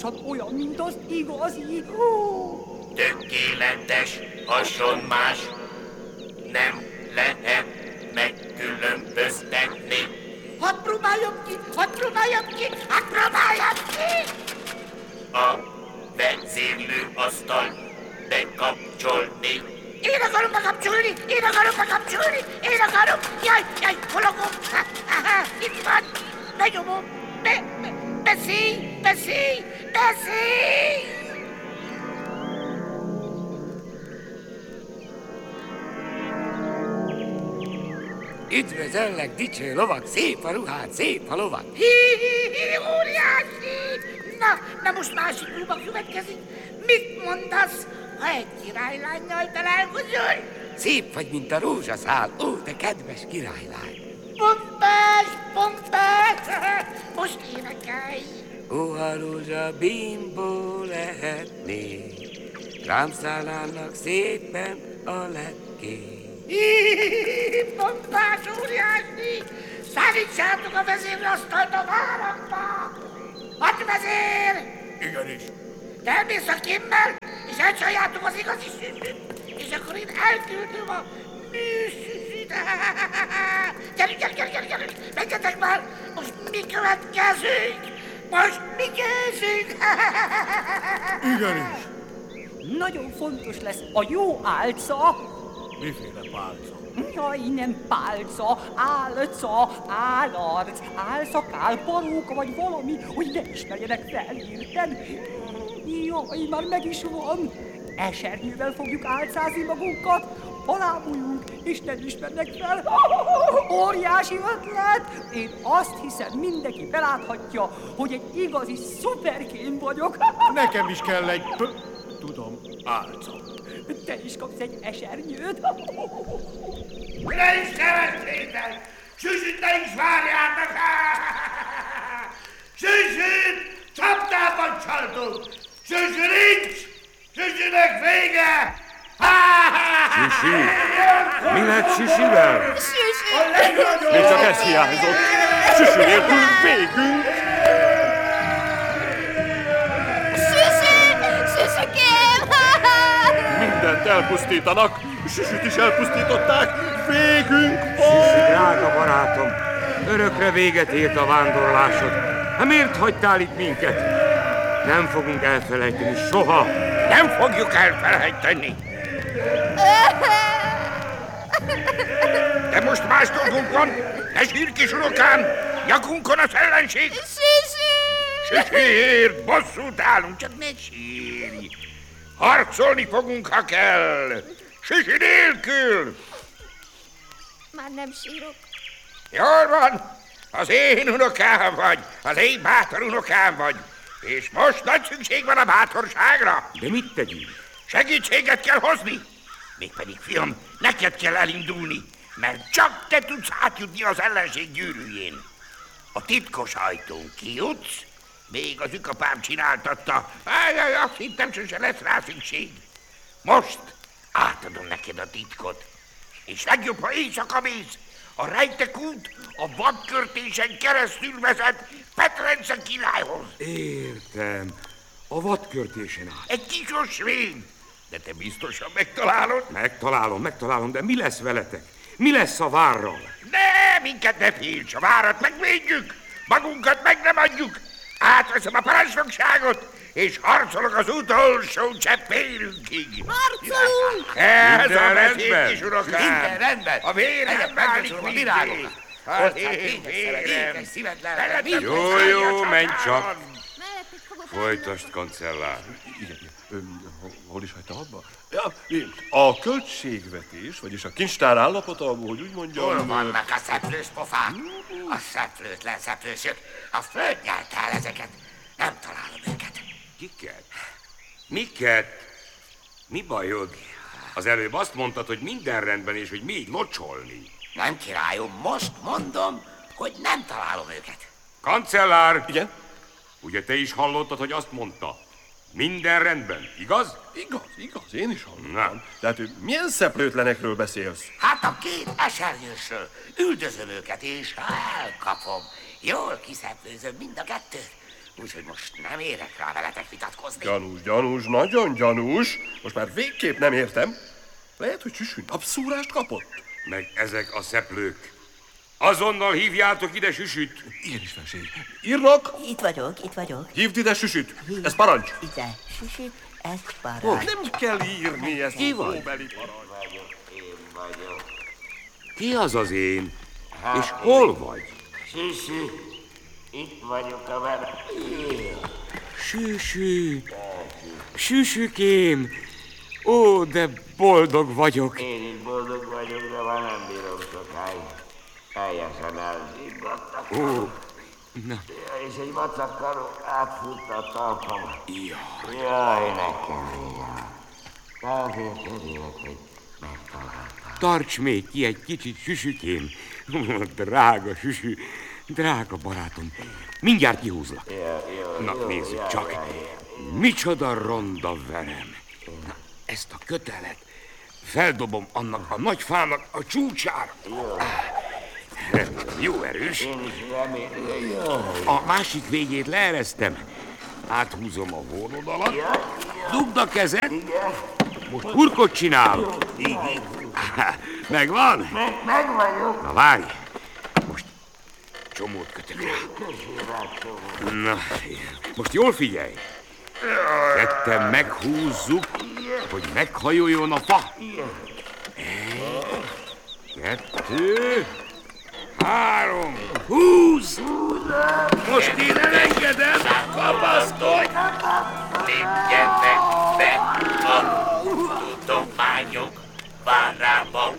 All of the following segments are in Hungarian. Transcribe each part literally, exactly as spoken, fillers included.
pontosan olyan, mint az igazi. Tökéletes, hasonmás. Nem lehet megkülönböztetni. Hadd próbáljam ki, hadd próbáljam ki, hadd próbáljam ki! A vezérlőasztalt bekapcsolni. Én akarom bekapcsolni, én akarom bekapcsolni, én akarom! Jaj, jaj, hol a gomb? Ha, ha, ha, itt van! Benyomom! Be, be, beszélj, beszélj, beszélj! Üdvözöllek, dicső lovag, szép a ruhád, szép a lovag. Hi, hi, hi, óriási! Na, na most másik próba következik. Mit mondasz, ha egy királylánnyal találkozol? Szép vagy, mint a rózsaszál, ó, te kedves királylány. Pompás, pompás! Most énekelj! Ó, a rózsa bimbó lehetné, rám szállnának szépen a lepkék. Pompás óriási! Szállítsátok a vezérlasztalt a várakba! Hadvezér! Igenis. Te elmész a kémmel, és elcsaljátok az igazi süsüt, és akkor én elküldöm a műsüsüt. Gyerünk, gyerünk, gyerünk, gyerünk, gyerünk, menjetek már! Most mi következünk? Most mi kezdünk? Igenis. Nagyon fontos lesz a jó álca. Miféle pálca? Jaj, nem pálca, álca, állarc, álszakál, paróka vagy valami, hogy ne ismerjenek fel, érted? Jaj, már meg is van. Esernyővel fogjuk álcázni magunkat, alábújunk, és nem ismernek fel. Óriási ötlet! Én azt hiszem, mindenki beláthatja, hogy egy igazi szuperkém vagyok. Nekem is kell egy, tudom, álca. Te is kapsz egy esernyőt. Ne is kevesétek! Süsüt ne is várjátok! Süsüt! Csapdában csaltuk! Süsü nincs! Süsünek vége! Süsü? Mi lett Süsüvel? Süsü! Még csak ez hiányzott. Süsü nélkül végünk! Süsü! Süsükém! Mindent elpusztítanak, Süsüt is elpusztították, végünk van! Süsü, drága barátom, örökre véget ért a vándorlásod. Hát miért hagytál itt minket? Nem fogunk elfelejteni soha. Nem fogjuk elfelejteni. De most más dolgunk van. Ne sírj, kis unokám! Nyakunkon az ellenség! Süsü! Süsüért bosszút állunk, csak ne sírj! Harcolni fogunk, ha kell! Süsü nélkül! Már nem sírok. Jól van! Az én unokám vagy, az én bátor unokám vagy, és most nagy szükség van a bátorságra. De mit tegyünk? Segítséget kell hozni. Mégpedig, fiam, neked kell elindulni, mert csak te tudsz átjutni az ellenség gyűrűjén. A titkos ajtón kijutsz, még az ükapám csináltatta. Áj, azt hittem, sose lesz rá szükség. Most átadom neked a titkot, és legjobb, ha éjszaka mész. A rejtek út a vadkörtésen keresztül vezet Petrence királyhoz. Értem. A vadkörtésen át. Egy kis ösvény. De te biztosan megtalálod? Megtalálom, megtalálom, de mi lesz veletek? Mi lesz a várral? Ne, minket ne félts, a várat megvédjük, magunkat meg nem adjuk. Átveszem a parancsnokságot, és harcolok az utolsó cseppérünkig. Harcolunk! Ez Minden a rendben. beszéd, kis urakám. Minden rendben. A vérem válik a mindig. virágokat. Az Hozzád én fényes vérem. ékes szívedlen. Veletek Jó, szállj jó, a menj csatáron. csak. Mellettük fogok Folytasd, kancellár. Igen, ö, hol is hagyta abba? Ja, a költségvetés, vagyis a kincstár állapota, hogy úgy mondjam... Hol vannak a szeplős pofák? A szeplőtlen szeplősök. A föld nyelt el ezeket. Nem találom őket. Kiket? Miket? Mi bajod? Az előbb azt mondtad, hogy minden rendben, és hogy még locsolni. Nem, királyom, most mondom, hogy nem találom őket. Kancellár! Igen? Ugye te is hallottad, hogy azt mondta? Minden rendben, igaz? Igaz, igaz, én is hallottam. Na. Tehát ő, milyen szeplőtlenekről beszélsz? Hát a két esernyősről üldözöm őket, és ha elkapom, jól kiszeplőzöm mind a kettőt. Úgyhogy most nem érek rá veletek vitatkozni. Gyanús, gyanús, nagyon gyanús. Most már végképp nem értem. Lehet, hogy Süsű napszúrást kapott? Meg ezek a szeplők. Azonnal hívjátok ide Süsüt. Ilyen is felség. Írnak? Itt vagyok, itt vagyok. Hívd ide Süsüt. Ez parancs. Ide, Süsü, ez parancs. Oh, nem kell írni ezt. Ki vagy? Szóbeli parancs. Én vagyok. Ki az az én? És hol vagy? Süsü, itt vagyok a velem. Süsü. Süsükém. Ó, de boldog vagyok. Én is boldog vagyok, de már nem bírom sokáig. Teljesen elzsibbattak. Ó, na. És egy vacakkaró átfutta a talpamat. Jaj. Jaj, nekem jaj. De azért örülök, hogy megtaláltam. Tarts még ki egy kicsit, Süsükém. Drága Süsü, drága barátom. Mindjárt kihúzlak. Na, nézzük csak. Micsoda ronda verem. Na, ezt a kötelet feldobom annak a nagy fának a csúcsára. Jó erős. Én is remélem. A másik végét leeresztem. Áthúzom a vornodalat. Dugd a kezed. Most hurkot csinál. Megvan? Meg, meg vagyok. Na várj. Most csomót kötök rá. Na, most jól figyelj. Ketten meghúzzuk, hogy meghajoljon a fa. Kettő. Három. Húsz. Most én elengedem. Kapaszkodj! Lépjenek be a tudományok várába!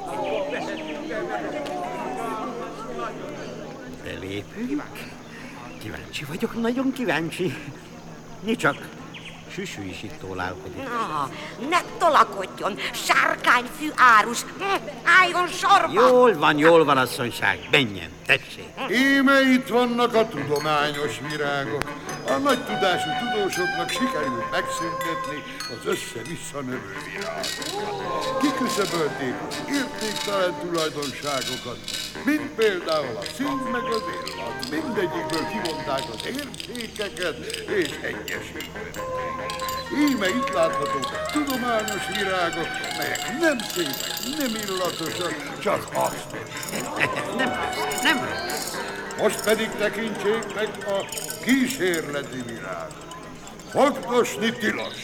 Belépünk? Kíváncsi vagyok, nagyon kíváncsi. Mi csak, Süsű is itt tólálkodik. Ah, ne tolakodjon, sárkányfű árus, hm, álljon sorba! Jól van, jól van, asszonyság, menjen, tessék. Íme itt vannak a tudományos virágok. A nagy tudású tudósoknak sikerült megszüntetni az össze-vissza növő virágokat. Kiküszöbölték az értéktelen tulajdonságokat, mint például a szín meg az illat. Mindegyikből kivonták az értékeket és egyesítették. Íme itt láthatók tudományos virágok, melyek nem szépek, nem illatosak, csak hasznosak. Nem rossz, nem rossz. Most pedig tekintsék meg a kísérleti virágot. Fogdosni tilos.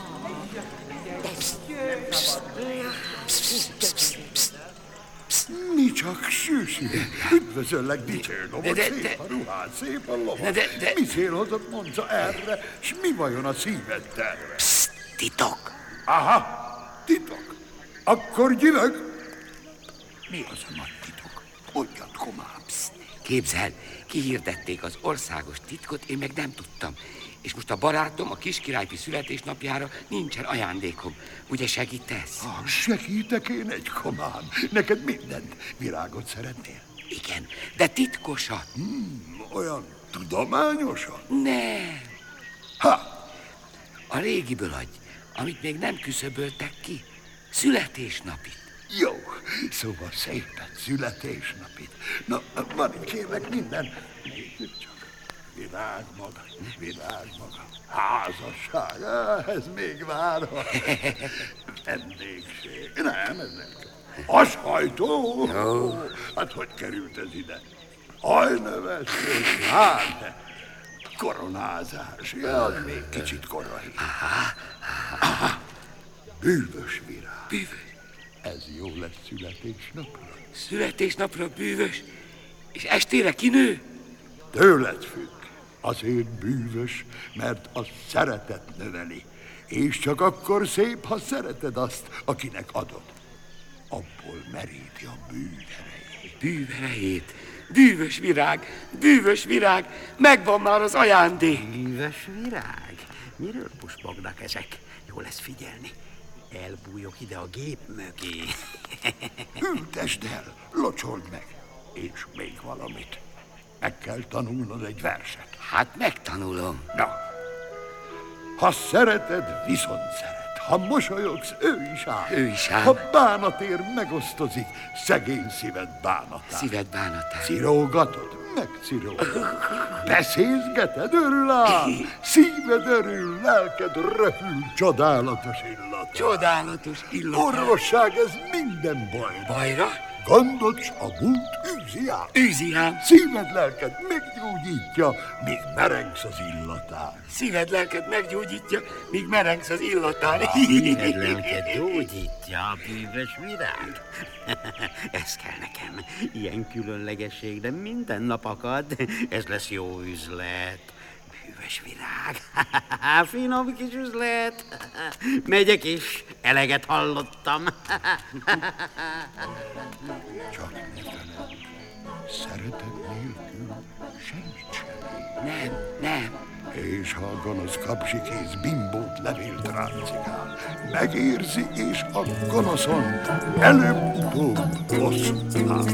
Mi csak, Süsű? Üdvözöllek, dicső lovag, szép a ruhád, szép a lovag. Mi cél hozott Monza erre, s mi vajon a szíved terve? Psst, titok. Aha, titok. Akkor gyilög. Mi az a nagy titok? Mondjad, komám. Psst, képzel, kihirdették az országos titkot, én meg nem tudtam. És most a barátom a kiskirályfi születésnapjára nincsen ajándékom. Ugye segítesz? Ah, segítek én egy, komám. Neked mindent. Virágot szeretnél? Igen, de titkosat. Hmm, olyan tudományosat? Nem. Ha! A régiből adj, amit még nem küszöböltek ki. Születésnapit. Jó, szóval szépen születésnapit. Na, van itt kérlek minden. Nézzük csak. Virág maga, virág maga. Házasság, ah, ez még várhat. Vendégség. Nem, ez nem. Ashajtó? Oh. Hát hogy került ez ide? Hajnövesztés, hát, koronázás. Ja, az még kicsit korai. Aha. Bűvös virág. Bűvös? Ez jó lesz születésnapra. Születésnapra bűvös? És estére kinő? Tőled függ. Azért bűvös, mert a szeretet növeli. És csak akkor szép, ha szereted azt, akinek adod. Abból meríti a bűverejét. Bűverejét? Bűvös virág, bűvös virág, megvan már az ajándék. Bűvös virág? Miről puspognak ezek? Jó lesz figyelni. Elbújok ide a gép mögé. Ültesd el, locsold meg. És még valamit. Meg kell tanulnod egy verset. Hát megtanulom. Na, ha szereted, viszont szeret. Ha mosolyogsz, ő is áll. Ő is áll. Ha bánatért megosztozik, szegény szíved bánatát. Szíved bánatát. Cirógatod, megcirógatod. Beszézgeted, örül áll. Szíved örül, lelked röpül, csodálatos illat. Csodálatos illat. Orvosság, ez minden baj. Bajra? Gondot s a múlt űzi át. Űzi át. Szíved, lelked meggyógyítja, míg merengsz az illatán. Szíved, lelked meggyógyítja, míg merengsz az illatán. Szíved, lelked gyógyítja a bűvös virág. Ez kell nekem. Ilyen különlegesség, de minden nap akad. Ez lesz jó üzlet. Bűvös virág. Finom kis üzlet. Megyek is. Eleget hallottam. Csak ne feled, szeretet nélkül semmit sem ér. Nem, nem. És ha a gonosz kapsikész bimbót levélt ráncigál, megérzi, és a gonoszon előbb-utóbb bosszút áll.